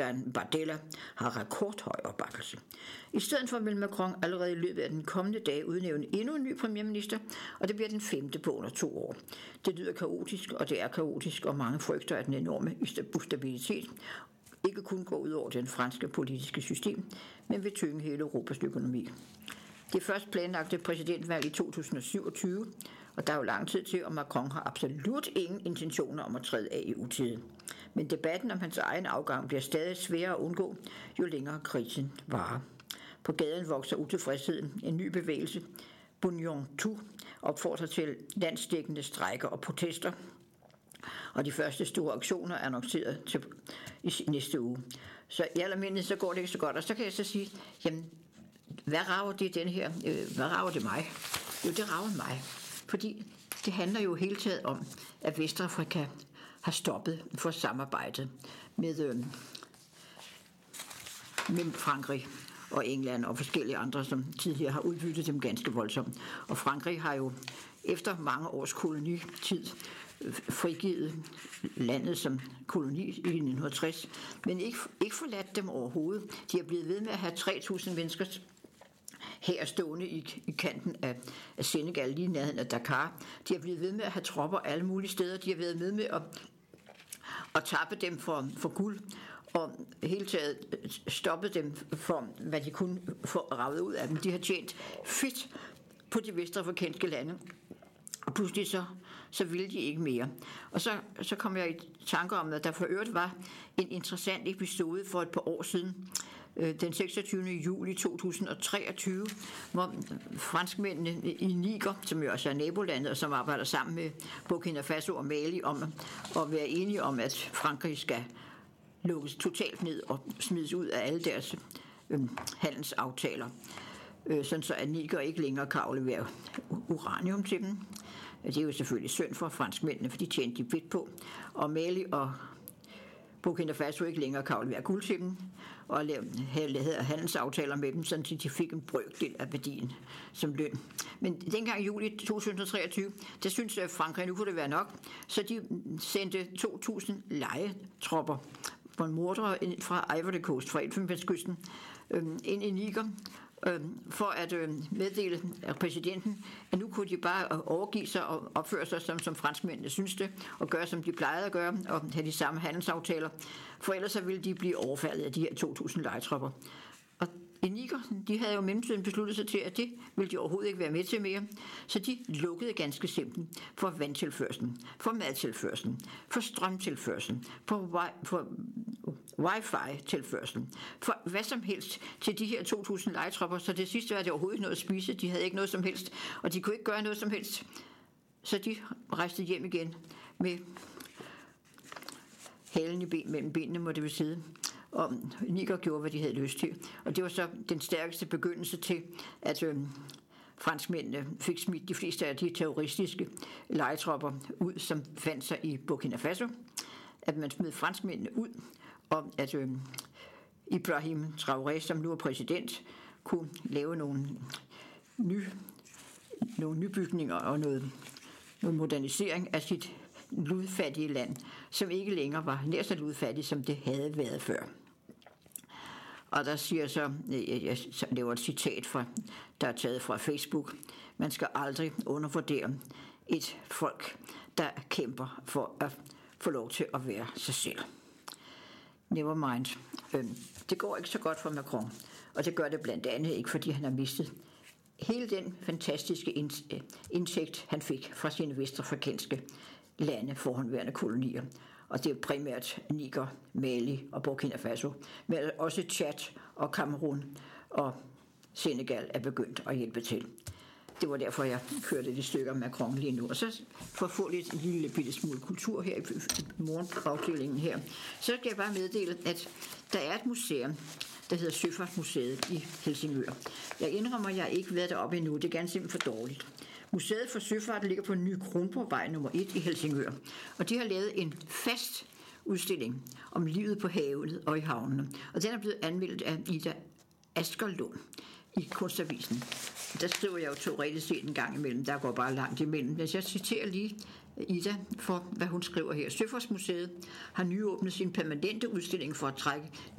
Jordan Bardella har rekordhøj opbakkelse. I stedet for vil Macron allerede i løbet af den kommende dag udnævne endnu en ny premierminister, og det bliver den 5. på under 2 år. Det lyder kaotisk, og det er kaotisk, og mange frygter, at den enorme ustabilitet ikke kun går ud over det franske politiske system, men vil tynge hele Europas økonomi. Det er først planlagte præsidentvalg i 2027, og der er jo lang tid til, og Macron har absolut ingen intentioner om at træde af i utide. Men debatten om hans egen afgang bliver stadig sværere at undgå, jo længere krisen varer. På gaden vokser utilfredsheden. En ny bevægelse, Bunion Tout, opfordrer til landsdækkende strejker og protester, og de første store aktioner er annonceret til i næste uge. Så i almindelighed så går det ikke så godt, og så kan jeg så sige, jamen, hvad rager det den her? Hvad rager det mig? Jo, det rager mig, fordi det handler jo hele taget om, at Vestafrika har stoppet for samarbejdet med Frankrig og England og forskellige andre, som tidligere har udbyttet dem ganske voldsomt. Og Frankrig har jo efter mange års kolonitid frigivet landet som koloni i 1960, men ikke forladt dem overhovedet. De er blevet ved med at have 3.000 mennesker her stående i kanten af Senegal, lige nærheden af Dakar. De er blevet ved med at have tropper alle mulige steder. De har været med at tappe dem for guld, og hele taget stoppet dem for, hvad de kunne få ravet ud af dem. De har tjent fedt på de vestafrikanske lande, og pludselig så ville de ikke mere. Og så kom jeg i tanke om, at der for øvrigt var en interessant episode for et par år siden, den 26. juli 2023, hvor franskmændene i Niger, som jo også er nabolandet, og som arbejder sammen med Burkina Faso og Mali om at være enige om, at Frankrig skal lukkes totalt ned og smides ud af alle deres handelsaftaler, sådan så at Niger ikke længere kan aflevere uranium til dem. Det er jo selvfølgelig synd for franskmændene, for de tjente de fedt på, og Mali og Burkina Faso ikke længere kan aflevere guld til dem, og havde handelsaftaler med dem, så de fik en brøkdel af værdien som løn. Men dengang i juli 2023, der syntes Frankrig, nu kunne det være nok, så de sendte 2.000 lejetropper på en mordere fra Ivory Coast, fra Elfenbenskysten, ind i Niger, for at meddele præsidenten, at nu kunne de bare overgive sig og opføre sig som franskmændene synes det, og gøre som de plejede at gøre, og have de samme handelsaftaler, for ellers så ville de blive overfaldet af de her 2.000 lejetropper. Og i Niger, de havde jo mellemtiden besluttet sig til, at det ville de overhovedet ikke være med til mere, så de lukkede ganske simpelt for vandtilførslen, for madtilførslen, for strømtilførslen, for wifi-tilførslen, for hvad som helst til de her 2.000 lejetropper, så det sidste var det overhovedet ikke noget at spise, de havde ikke noget som helst, og de kunne ikke gøre noget som helst, så de rejste hjem igen med halen mellem benene, må det vil sige. Og Niger gjorde, hvad de havde lyst til. Og det var så den stærkeste begyndelse til, at franskmændene fik smidt de fleste af de terroristiske lejetropper ud, som fandt sig i Burkina Faso. At man smed franskmændene ud, og at Ibrahim Traoré, som nu er præsident, kunne lave nogle nybygninger og noget modernisering af sit ludfattige land, som ikke længere var nær så ludfattigt, som det havde været før. Og der siger så, jeg laver et citat, der er taget fra Facebook: man skal aldrig undervurdere et folk, der kæmper for at få lov til at være sig selv. Never mind. Det går ikke så godt for Macron, og det gør det blandt andet ikke, fordi han har mistet hele den fantastiske indtægt, han fik fra sine vestafrikanske lande forhåndværende kolonier. Og det er primært Niger, Mali og Burkina Faso, men også Tchad og Cameroun og Senegal er begyndt at hjælpe til. Det var derfor, jeg kørte det stykke om Macron lige nu. Og så for at få lidt en lille bitte smule kultur her i morgenafdelingen her, så kan jeg bare meddele, at der er et museum, der hedder Søfartsmuseet i Helsingør. Jeg indrømmer, at jeg ikke været deroppe endnu. Det er ganske simpelthen for dårligt. Museet for Søfart ligger på Ny Kronborgvej nummer 1 i Helsingør, og de har lavet en fast udstilling om livet på havet og i havnene. Og den er blevet anmeldt af Ida Askerlund i Kunstavisen. Der skriver jeg jo teoretisk set en gang imellem, der går bare langt imellem. Men jeg citerer lige Ida for, hvad hun skriver her. Søfartsmuseet har nyåbnet sin permanente udstilling for at trække